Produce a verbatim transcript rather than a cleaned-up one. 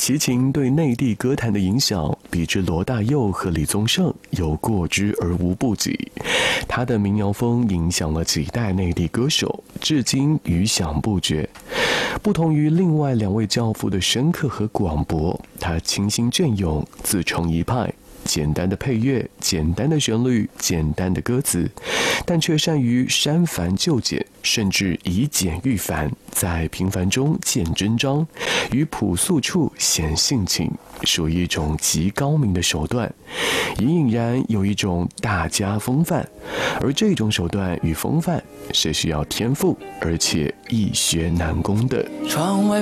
齐秦对内地歌坛的影响，比之罗大佑和李宗盛有过之而无不及。他的民谣风影响了几代内地歌手，至今余响不绝。不同于另外两位教父的深刻和广博，他清新隽永，自成一派。简单的配乐，简单的旋律，简单的歌词，但却善于删繁就简，甚至以简喻繁，在平凡中见真章，于朴素处显性情，属于一种极高明的手段，隐隐然有一种大家风范。而这种手段与风范是需要天赋，而且易学难攻的。 窗外